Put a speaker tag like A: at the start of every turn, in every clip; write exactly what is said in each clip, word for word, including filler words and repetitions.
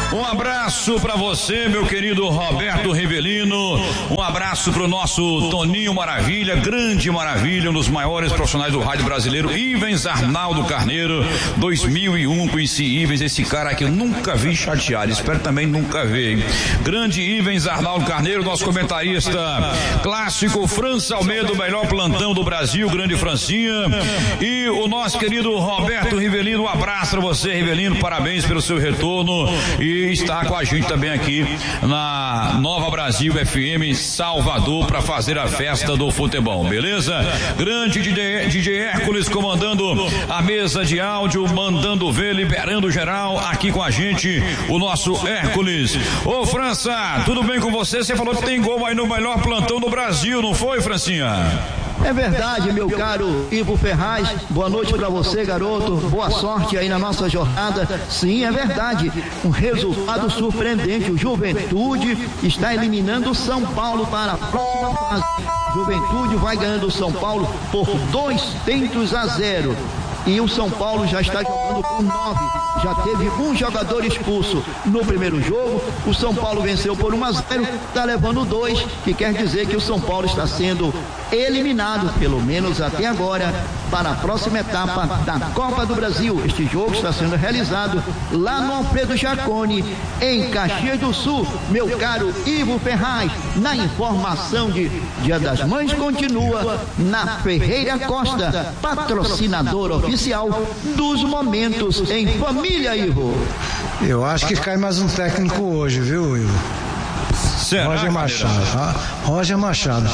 A: Um abraço para você, meu querido Roberto Rivelino. Um abraço pro nosso Toninho Maravilha, grande maravilha, um dos maiores profissionais do rádio brasileiro, Ivens Arnaldo Carneiro. dois mil e um conheci Ivens, esse cara aqui eu nunca vi chateado, espero também nunca ver. Grande Ivens Arnaldo Carneiro, nosso comentarista clássico, França Almeida, o melhor plantão do Brasil, grande Francinha. E o nosso querido Roberto Rivelino, um abraço para você, Rivelino, parabéns pelo seu retorno. E está com a gente também aqui na Nova Brasil F M Salvador para fazer a festa do futebol, beleza? Grande D J, D J Hércules comandando a mesa de áudio, mandando ver, liberando geral aqui com a gente, o nosso Hércules. Ô França, tudo bem com você? Você falou que tem gol aí no melhor plantão do Brasil, não foi, Francinha?
B: É verdade, meu caro Ivo Ferraz, boa noite para você, garoto, boa sorte aí na nossa jornada. Sim, é verdade, um resultado surpreendente, o Juventude está eliminando o São Paulo para a próxima fase. Juventude vai ganhando o São Paulo por dois tentos a zero. E o São Paulo já está jogando com nove. Já teve um jogador expulso no primeiro jogo. O São Paulo venceu por um a zero. Está levando dois, que quer dizer que o São Paulo está sendo eliminado, pelo menos até agora, para a próxima etapa da Copa do Brasil. Este jogo está sendo realizado lá no Alfredo Jaconi, em Caxias do Sul. Meu caro Ivo Ferraz, na informação de Dia das Mães, continua na Ferreira Costa, patrocinador oficial dos momentos em família, Ivo.
C: Eu acho que cai mais um técnico hoje, viu, Ivo?
A: Será,
C: Roger Machado. Roger Machado.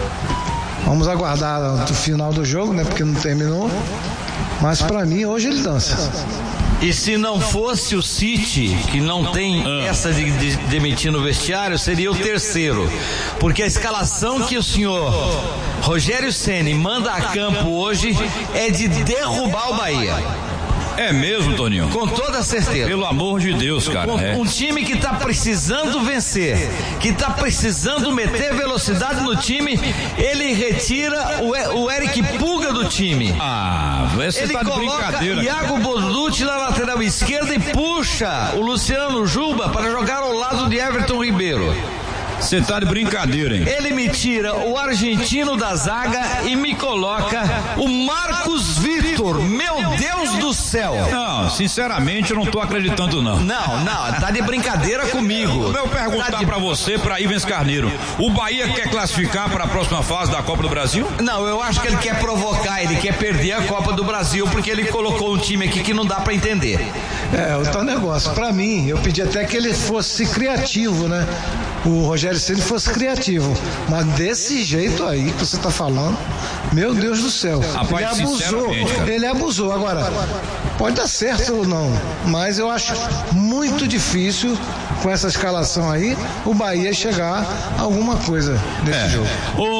C: Vamos aguardar o final do jogo, né? Porque não terminou. Mas pra mim, hoje ele dança.
D: E se não fosse o City, que não tem ah. essa de, de demitir no vestiário, seria o terceiro. Porque a escalação que o senhor Rogério Ceni manda a campo hoje é de derrubar o Bahia.
A: É mesmo, Toninho?
D: Com toda certeza.
A: Pelo amor de Deus, cara.
D: Um,
A: é.
D: um time que tá precisando vencer, que tá precisando meter velocidade no time, ele retira o, o Eric Puga do time.
A: Ah, você
D: ele
A: tá de
D: coloca
A: brincadeira.
D: Iago Bonucci na lateral esquerda e puxa o Luciano Juba para jogar ao lado de Everton Ribeiro.
A: Você tá de brincadeira, hein?
D: Ele me tira o argentino da zaga e me coloca o Marcos Vitor. Meu Deus do céu!
A: Não, sinceramente eu não tô acreditando não.
D: Não, não, tá de brincadeira comigo.
A: Eu perguntar
D: tá de...
A: pra você, pra Ivens Carneiro, o Bahia quer classificar para a próxima fase da Copa do Brasil?
D: Não, eu acho que ele quer provocar, ele quer perder a Copa do Brasil, porque ele colocou um time aqui que não dá pra entender.
C: É, o tal negócio, pra mim, eu pedi até que ele fosse criativo, né? O Rogério Ceni fosse criativo, mas desse jeito aí que você tá falando, meu Deus do céu,
A: Rapaz,
C: ele abusou, ele abusou. Agora, pode dar certo ou não, mas eu acho muito difícil com essa escalação aí o Bahia chegar a alguma coisa desse
A: é.
C: jogo.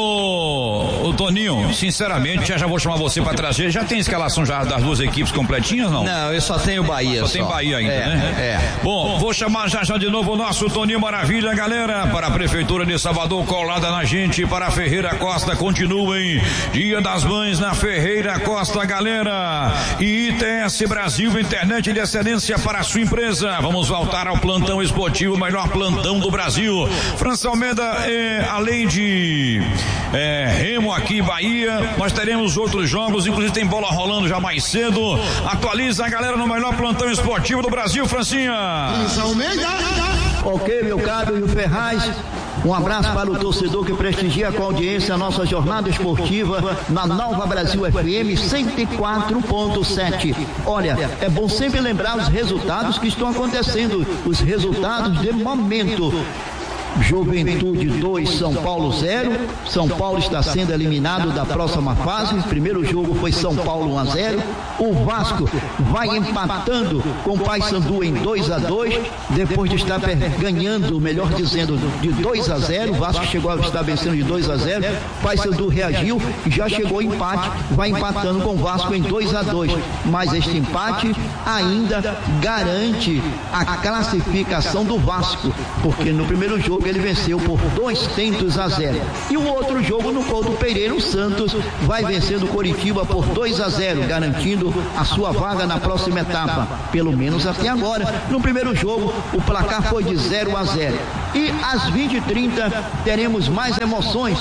A: Ô, ô Toninho, sinceramente, já, já vou chamar você para trazer, já tem escalação já das duas equipes completinhas, não?
D: Não, eu só tenho Bahia.
A: Só,
D: só.
A: tem Bahia ainda,
D: é,
A: né?
D: É.
A: Bom, vou chamar já já de novo o nosso Toninho Maravilha, galera, para a Prefeitura de Salvador, colada na gente, para a Ferreira Costa, continuem, Dia das Mães na Ferreira Costa, galera, e I T S Brasil, internet de excelência para a sua empresa. Vamos voltar ao plantão esportivo, o melhor plantão do Brasil. França Almeida, é, além de é, Remo aqui em Bahia, nós teremos outros jogos, inclusive tem bola rolando já mais cedo. Atualiza a galera no melhor plantão esportivo do Brasil, Francinha.
B: França Almeida. Ok, meu caro e o Ferraz, um abraço para o torcedor que prestigia com a audiência a nossa jornada esportiva na Nova Brasil F M cento e quatro ponto sete. Olha, é bom sempre lembrar os resultados que estão acontecendo, os resultados de momento. Juventude dois, São Paulo zero. São Paulo está sendo eliminado da próxima fase. O primeiro jogo foi São Paulo um a zero. O Vasco vai empatando com o Paysandu em dois a dois, depois de estar ganhando, melhor dizendo, de dois a zero. O Vasco chegou a estar vencendo de dois a zero. O Paysandu reagiu e já chegou ao empate, vai empatando com o Vasco em dois a dois. Mas este empate ainda garante a classificação do Vasco, porque no primeiro jogo jogo ele venceu por dois tentos a zero. E o outro jogo no Couto Pereira, o Santos vai vencendo o Coritiba por dois a zero, garantindo a sua vaga na próxima etapa, pelo menos até agora. No primeiro jogo, o placar foi de zero a zero. E às vinte e trinta teremos mais emoções,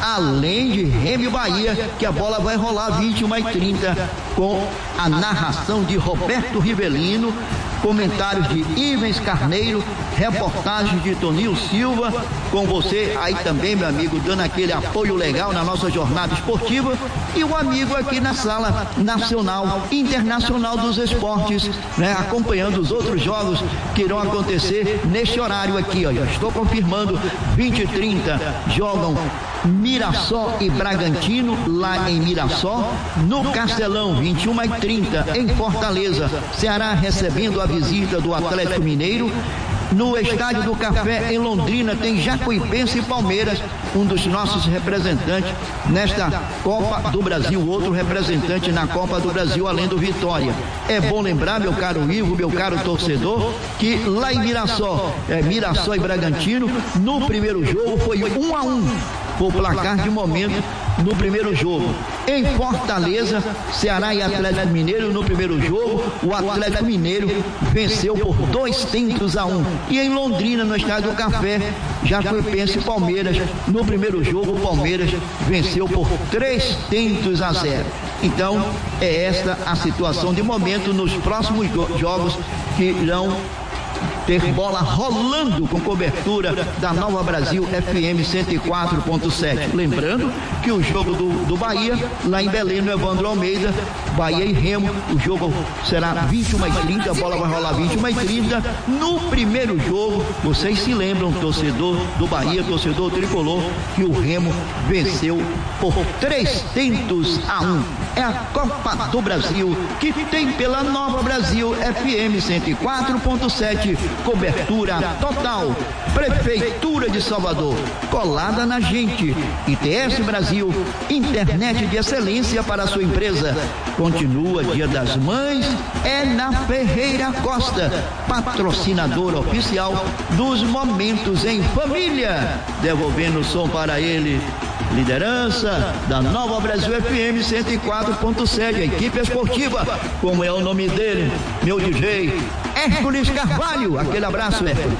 B: além de Remo Bahia, que a bola vai rolar vinte e uma e trinta com a narração de Roberto Rivelino, comentários de Ivens Carneiro, reportagem de Toninho Silva, com você aí também, meu amigo, dando aquele apoio legal na nossa jornada esportiva, e o amigo aqui na sala nacional, internacional dos esportes, né, acompanhando os outros jogos que irão acontecer neste horário aqui, ó, estou confirmando, vinte e trinta jogam Mirassol e Bragantino lá em Mirassol. No Castelão, vinte e uma e trinta em Fortaleza, Ceará recebendo a visita do Atlético Mineiro. No Estádio do Café em Londrina tem Jacuipense e Palmeiras, um dos nossos representantes nesta Copa do Brasil, outro representante na Copa do Brasil além do Vitória. É bom lembrar, meu caro Ivo, meu caro torcedor, que lá em Mirassol, é, Mirassol e Bragantino, no primeiro jogo foi um a um, o placar de momento no primeiro jogo. Em Fortaleza, Ceará e Atlético Mineiro, no primeiro jogo, o Atlético Mineiro venceu por dois tentos a um. E em Londrina, no Estádio do Café, Jacuipense e Palmeiras, no primeiro jogo, o Palmeiras venceu por três tentos a zero. Então, é esta a situação de momento nos próximos jogos que irão ter bola rolando com cobertura da Nova Brasil F M cento e quatro ponto sete. Lembrando que o jogo do, do Bahia, lá em Belém, no Evandro Almeida, Bahia e Remo, o jogo será vinte e uma e trinta, a bola vai rolar vinte e uma e trinta. No primeiro jogo, vocês se lembram, torcedor do Bahia, torcedor tricolor, que o Remo venceu por três tentos a um. É a Copa do Brasil que tem pela Nova Brasil F M cento e quatro ponto sete, cobertura total. Prefeitura de Salvador, colada na gente. I T S Brasil, internet de excelência para a sua empresa. Continua Dia das Mães, é na Ferreira Costa, patrocinador oficial dos Momentos em Família. Devolvendo o som para ele. Liderança da Nova Brasil F M cento e quatro ponto sete, a equipe esportiva, como é o nome dele, meu D J Hércules Carvalho. Aquele abraço, Hércules.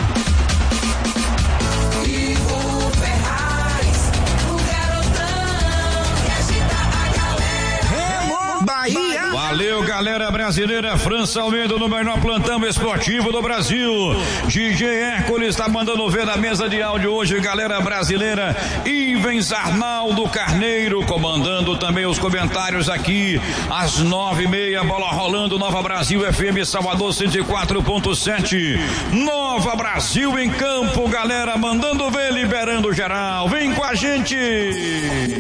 A: Bahia. Valeu, galera brasileira. França Almeida no menor plantão esportivo do Brasil. D J Hércules está mandando ver na mesa de áudio hoje, galera brasileira. Ivens Arnaldo Carneiro comandando também os comentários aqui. Às nove e meia, bola rolando. Nova Brasil F M Salvador cento e quatro ponto sete. Nova Brasil em campo, galera. Mandando ver, liberando geral. Vem com a gente.